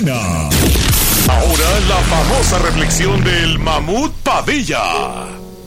mañana. Ahora la famosa reflexión del Mamut Padilla.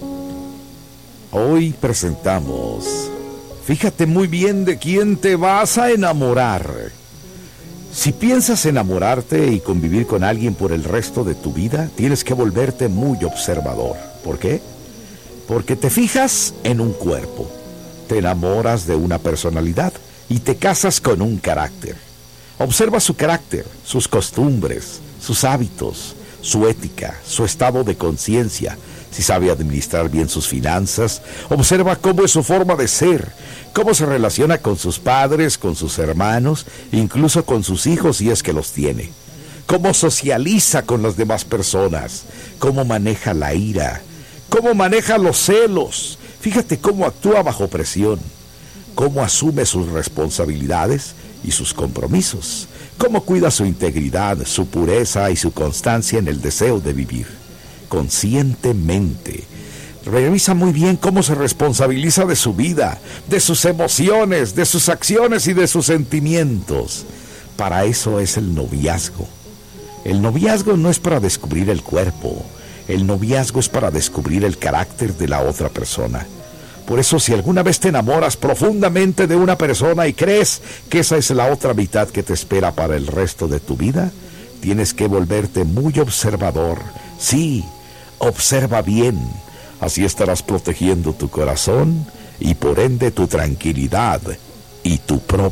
Hoy presentamos: fíjate muy bien de quién te vas a enamorar. Si piensas enamorarte y convivir con alguien por el resto de tu vida, tienes que volverte muy observador. ¿Por qué? Porque te fijas en un cuerpo, te enamoras de una personalidad y te casas con un carácter. Observa su carácter, sus costumbres, sus hábitos, su ética, su estado de conciencia, si sabe administrar bien sus finanzas. Observa cómo es su forma de ser, cómo se relaciona con sus padres, con sus hermanos, incluso con sus hijos si es que los tiene. Cómo socializa con las demás personas, cómo maneja la ira, cómo maneja los celos. Fíjate cómo actúa bajo presión, cómo asume sus responsabilidades y sus compromisos, cómo cuida su integridad, su pureza y su constancia en el deseo de vivir conscientemente. Revisa muy bien cómo se responsabiliza de su vida, de sus emociones, de sus acciones y de sus sentimientos. Para eso es el noviazgo. El noviazgo no es para descubrir el cuerpo, el noviazgo es para descubrir el carácter de la otra persona. Por eso, si alguna vez te enamoras profundamente de una persona y crees que esa es la otra mitad que te espera para el resto de tu vida, tienes que volverte muy observador. Sí, observa bien. Así estarás protegiendo tu corazón y por ende tu tranquilidad y tu propia